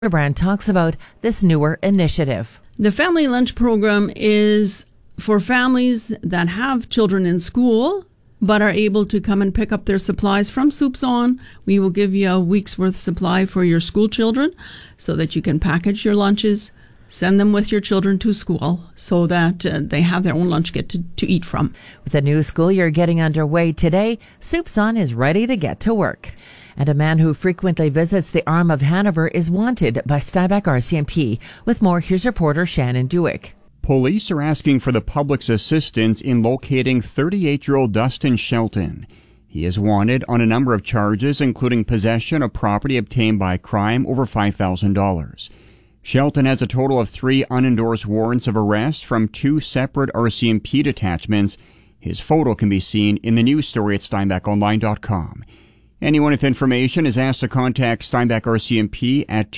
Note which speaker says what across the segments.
Speaker 1: Brand talks about this newer initiative.
Speaker 2: The Family Lunch Program is for families that have children in school but are able to come and pick up their supplies from Soups On. We will give you a week's worth supply for your school children so that you can package your lunches, send them with your children to school so that they have their own lunch kit to eat from.
Speaker 1: With the new school year getting underway today, Soups On is ready to get to work. And a man who frequently visits the Arm of Hanover is wanted by Steinbach RCMP. With more, here's reporter Shannon Dewick.
Speaker 3: Police are asking for the public's assistance in locating 38-year-old Dustin Shelton. He is wanted on a number of charges, including possession of property obtained by crime over $5,000. Shelton has a total of 3 unendorsed warrants of arrest from 2 separate RCMP detachments. His photo can be seen in the news story at steinbachonline.com. Anyone with information is asked to contact Steinbach RCMP at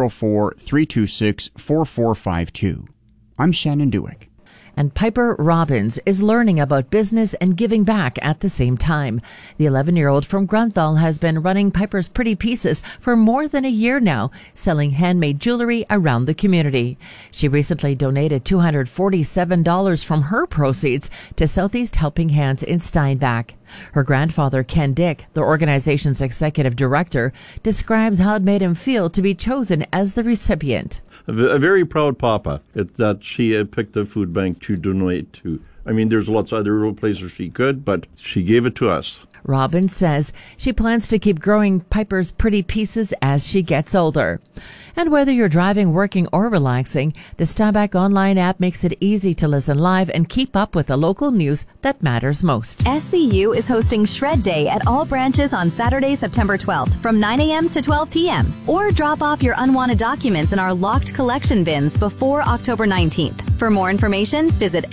Speaker 3: 204-326-4452. I'm Shannon Dewick.
Speaker 1: And Piper Robbins is learning about business and giving back at the same time. The 11-year-old from Grunthal has been running Piper's Pretty Pieces for more than a year now, selling handmade jewelry around the community. She recently donated $247 from her proceeds to Southeast Helping Hands in Steinbach. Her grandfather, Ken Dick, the organization's executive director, describes how it made him feel to be chosen as the recipient.
Speaker 4: A very proud papa that she had picked a food bank to donate to. I mean, there's lots of other places she could, but she gave it to us.
Speaker 1: Robbins says she plans to keep growing Piper's Pretty Pieces as she gets older. And whether you're driving, working, or relaxing, the Steinbach Online app makes it easy to listen live and keep up with the local news that matters most.
Speaker 5: SCU is hosting Shred Day at all branches on Saturday, September 12th from 9 a.m. to 12 p.m. Or drop off your unwanted documents in our locked collection bins before October 19th. For more information, visit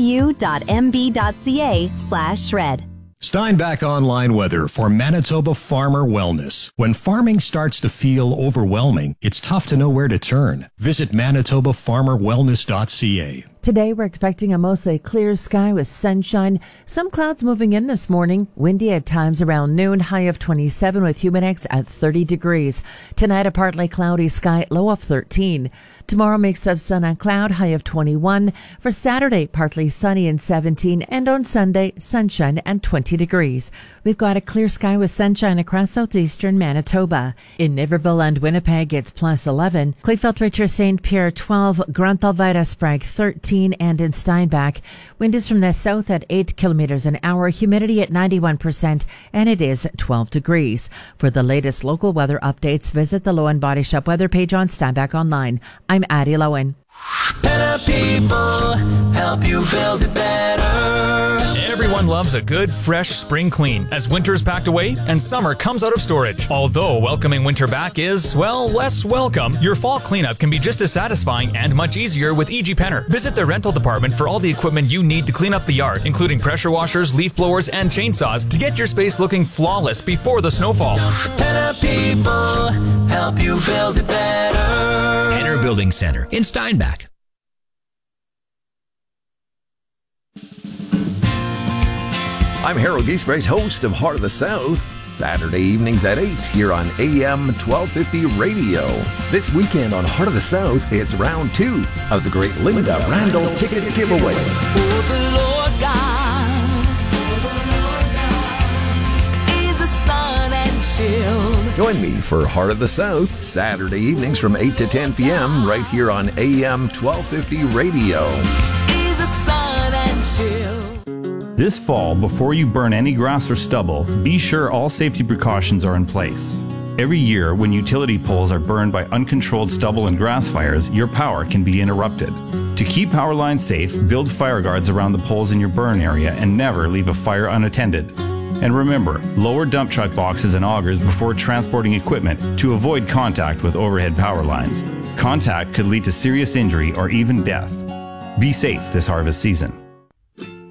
Speaker 5: scu.mb.ca/shred.
Speaker 6: Steinbach Online weather for Manitoba Farmer Wellness. When farming starts to feel overwhelming, it's tough to know where to turn. Visit manitobafarmerwellness.ca.
Speaker 1: Today, we're expecting a mostly clear sky with sunshine. Some clouds moving in this morning. Windy at times around noon. High of 27 with Humidex at 30 degrees. Tonight, a partly cloudy sky. Low of 13. Tomorrow, mix of sun and cloud. High of 21. For Saturday, partly sunny and 17. And on Sunday, sunshine and 20 degrees. We've got a clear sky with sunshine across southeastern Manitoba. In Niverville and Winnipeg, it's plus 11. Kleefeld, Richard, St. Pierre 12. Grunthal, Vida, Sprague 13. And in Steinbach, wind is from the south at 8 kilometers an hour, humidity at 91%, and it is 12 degrees. For the latest local weather updates, visit the Lowen Body Shop weather page on Steinbach Online. I'm Addie Lowen.
Speaker 7: Better people help you build it better.
Speaker 8: Everyone loves a good, fresh spring clean as winter's packed away and summer comes out of storage. Although welcoming winter back is, well, less welcome, your fall cleanup can be just as satisfying and much easier with E.G. Penner. Visit the rental department for all the equipment you need to clean up the yard, including pressure washers, leaf blowers, and chainsaws to get your space looking flawless before the snowfall.
Speaker 7: Better people help you build it better.
Speaker 9: Penner Building Center in Steinbach.
Speaker 10: I'm Harold Giesbrecht, host of Heart of the South, Saturday evenings at 8 here on AM 1250 Radio. This weekend on Heart of the South, it's round 2 of the Great Linda Randall Ticket Giveaway.
Speaker 7: For the Lord God is a sun and shield.
Speaker 10: Join me for Heart of the South, Saturday evenings from 8 to 10 p.m. right here on AM 1250 Radio.
Speaker 7: Is a sun and shield.
Speaker 11: This fall, before you burn any grass or stubble, be sure all safety precautions are in place. Every year, when utility poles are burned by uncontrolled stubble and grass fires, your power can be interrupted. To keep power lines safe, build fire guards around the poles in your burn area and never leave a fire unattended. And remember, lower dump truck boxes and augers before transporting equipment to avoid contact with overhead power lines. Contact could lead to serious injury or even death. Be safe this harvest season.